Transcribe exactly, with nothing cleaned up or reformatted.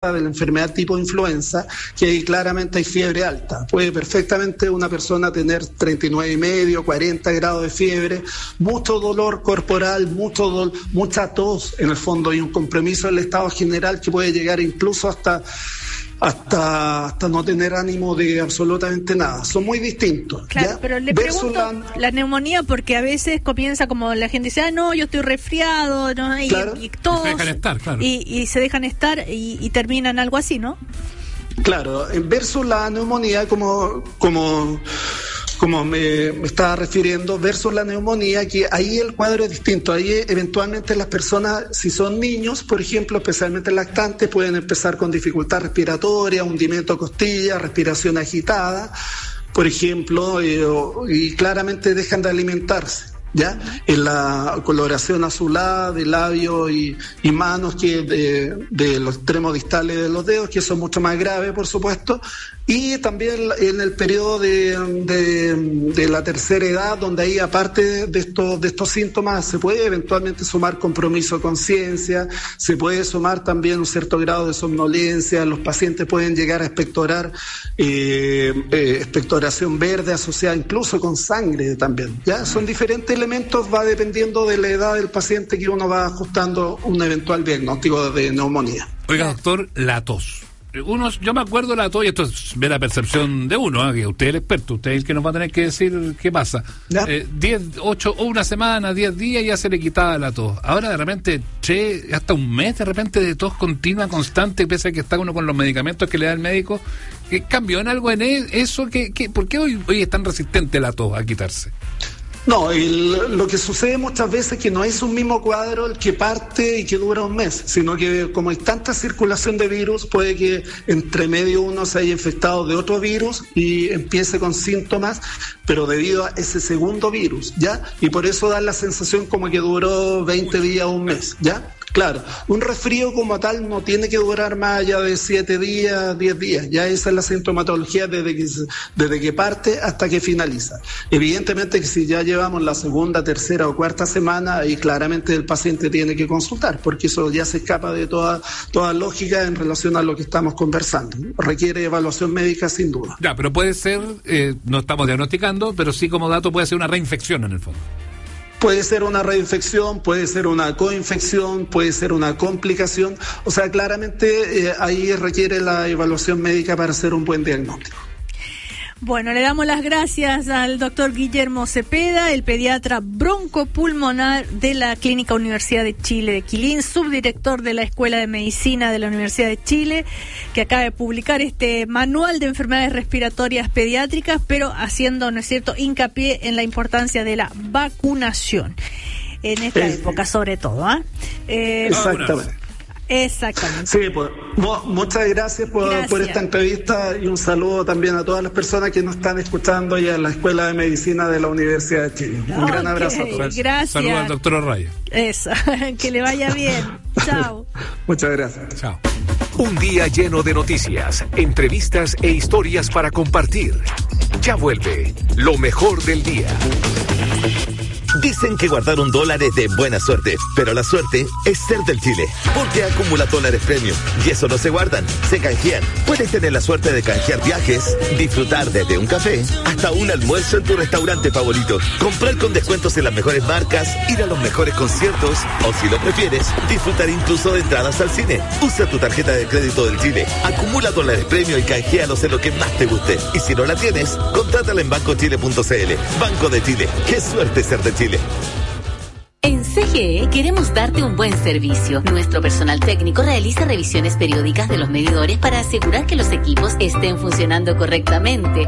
de la enfermedad tipo influenza, que ahí claramente hay fiebre alta. Puede perfectamente una persona tener treinta y nueve y medio, cuarenta grados de fiebre, mucho dolor corporal, mucho do- mucha tos en el fondo y un compromiso del estado general que puede llegar incluso hasta hasta hasta no tener ánimo de absolutamente nada. Son muy distintos. Claro, ¿ya? pero le Versus pregunto la... la neumonía porque a veces comienza como la gente dice, ah, no, yo estoy resfriado, ¿no? Y, claro. y todos, se dejan estar, claro. y, y se dejan estar y, y terminan algo así, ¿no? Claro, versus la neumonía como como como me, me estaba refiriendo, versus la neumonía, que ahí el cuadro es distinto. Ahí eventualmente las personas, si son niños, por ejemplo, especialmente lactantes, pueden empezar con dificultad respiratoria, hundimiento de costillas, respiración agitada, por ejemplo, eh, y claramente dejan de alimentarse. ¿Ya? En la coloración azulada de labios y, y manos, que de, de los extremos distales de los dedos, que son mucho más graves, por supuesto, y también en el periodo de, de, de la tercera edad, donde ahí, aparte de estos, de estos síntomas, se puede eventualmente sumar compromiso de conciencia, se puede sumar también un cierto grado de somnolencia, los pacientes pueden llegar a expectorar eh, eh, expectoración verde asociada incluso con sangre también, ¿ya? Son diferentes elementos, va dependiendo de la edad del paciente que uno va ajustando un eventual diagnóstico de neumonía. Oiga, doctor, la tos. Uno, yo me acuerdo de la tos, y esto es ver la percepción de uno, ¿eh? Que usted es el experto, usted es el que nos va a tener que decir qué pasa. Eh, diez, ocho, o una semana, diez días ya se le quitaba la tos. Ahora de repente, che, hasta un mes de repente de tos continua, constante, pese a que está uno con los medicamentos que le da el médico. ¿Cambió en algo en eso? ¿Qué, qué, ¿Por qué hoy, hoy es tan resistente la tos a quitarse? No, el, lo que sucede muchas veces es que no es un mismo cuadro el que parte y que dura un mes, sino que como hay tanta circulación de virus, puede que entre medio uno se haya infectado de otro virus y empiece con síntomas, pero debido a ese segundo virus, ¿ya? Y por eso da la sensación como que duró veinte días o un mes, ¿ya? Claro, un resfrío como tal no tiene que durar más allá de siete días, diez días. Ya esa es la sintomatología desde que, desde que parte hasta que finaliza. Evidentemente que si ya llevamos la segunda, tercera o cuarta semana, y claramente el paciente tiene que consultar, porque eso ya se escapa de toda, toda lógica en relación a lo que estamos conversando. Requiere evaluación médica sin duda. Ya, pero puede ser, eh, no estamos diagnosticando, pero sí como dato puede ser una reinfección en el fondo. Puede ser una reinfección, puede ser una coinfección, puede ser una complicación. O sea, claramente eh, ahí requiere la evaluación médica para hacer un buen diagnóstico. Bueno, le damos las gracias al doctor Guillermo Cepeda, el pediatra broncopulmonar de la Clínica Universidad de Chile de Quilín, subdirector de la Escuela de Medicina de la Universidad de Chile, que acaba de publicar este manual de enfermedades respiratorias pediátricas, pero haciendo, ¿no es cierto?, hincapié en la importancia de la vacunación en esta es, época, sobre todo. ¿eh? Eh, Exactamente. Exactamente. Sí, pues, mo- muchas gracias por, gracias por esta entrevista, y un saludo también a todas las personas que nos están escuchando y a la Escuela de Medicina de la Universidad de Chile. Un okay, gran abrazo a todos. Gracias. Saludos al doctor Arraya. Eso, que le vaya bien. Chao. Muchas gracias. Chao. Un día lleno de noticias, entrevistas e historias para compartir. Ya vuelve lo mejor del día. Dicen que guardaron dólares de buena suerte, pero la suerte es ser del Chile, porque acumula dólares premium y eso no se guardan, se canjean. Puedes tener la suerte de canjear viajes, disfrutar desde un café hasta un almuerzo en tu restaurante favorito, comprar con descuentos en las mejores marcas, ir a los mejores conciertos o, si lo prefieres, disfrutar incluso de entradas al cine. Usa tu tarjeta de crédito del Chile, acumula dólares premium y canjealos en lo que más te guste. Y si no la tienes, contrátala en banco chile punto c l. Banco de Chile, qué suerte ser de Chile. En C G E queremos darte un buen servicio. Nuestro personal técnico realiza revisiones periódicas de los medidores para asegurar que los equipos estén funcionando correctamente.